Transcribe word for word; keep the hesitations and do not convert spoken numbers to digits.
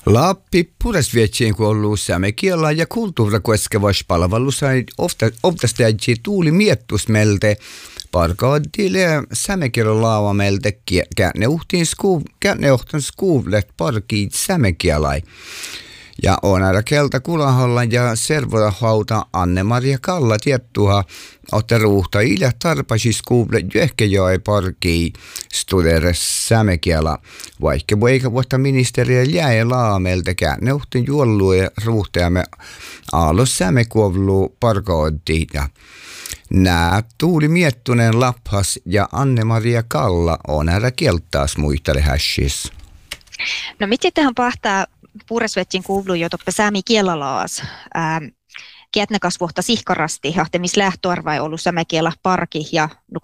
Lappi Puresvietsiin kuolluussa me kielä ja kulttuura koskevassa palvelussa ofta oftasti tuuli miettusmelte parkaadille sämekielä laavamelte käänne uhtiin skuv käänne ohtan skuvlet parkiit sämekielai. Ja on aina kelta kulaholla ja servoda hauta Anne-Maria Kalla tiettuha, että ruuhta ilä tarpasis kuuble jöhkejoi parkii studeres sämekiela, vaikka voika vuotta ministeriä jäi laamelta käänne uhtin juollu ja ruuhtajamme aalos sämekuovlu parkoodtiin. Nää tuuli miettuneen laphas ja Anne-Maria Kalla on aina keltaas muistele hässis. No mitä tähän pahtaa Puresvetsin kuuluu jo toppe säämi kielalaas. Ähm, Kietne kasvuhta sihkarasti, ja temis lähtöarvai ollut sämekielä parki ja